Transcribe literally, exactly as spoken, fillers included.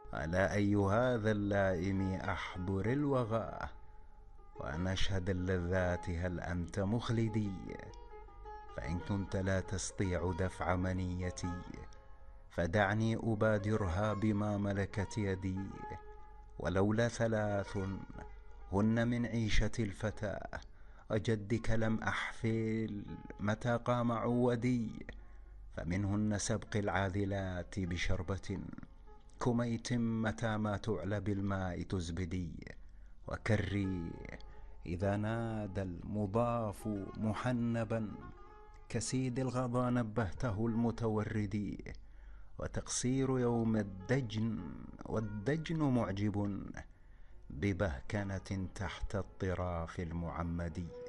ألا أي هذا اللائم أحبر الوغى، وأن أشهد اللذات هل أنت مخلدي؟ فإن كنت لا تستطيع دفع منيتي، فدعني أبادرها بما ملكت يدي. ولولا ثلاث هن من عيشة الفتى، أجدك لم أحفل متى قام عودي. فمنهن سبق العاذلات بشربة، كميت متى ما تعلى بالماء تزبدي. وكري إذا نادى المضاف محنبا، كسيد الغضا نبهته المتوردي. وتقصير يوم الدجن والدجن معجب، ببهكنة تحت الطراف المعمدي.